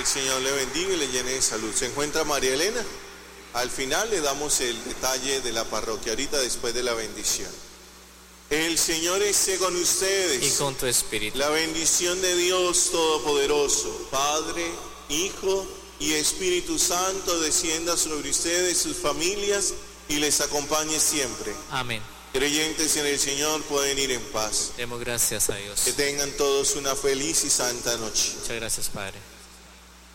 El Señor le bendiga y le llene de salud. ¿Se encuentra María Elena? Al final le damos el detalle de la parroquia, ahorita después de la bendición. El Señor esté con ustedes. Y con tu espíritu. La bendición de Dios Todopoderoso, Padre, Hijo y Espíritu Santo, descienda sobre ustedes, sus familias, y les acompañe siempre. Amén. Creyentes en el Señor pueden ir en paz. Demos gracias a Dios. Que tengan todos una feliz y santa noche. Muchas gracias, Padre.